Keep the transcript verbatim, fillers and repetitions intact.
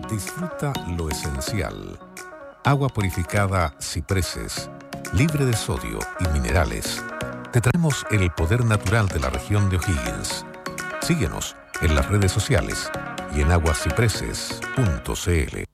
Disfruta lo esencial. Agua purificada Cipreses, libre de sodio y minerales. Te traemos el poder natural de la región de O'Higgins. Síguenos en las redes sociales y en aguascipreses punto cl.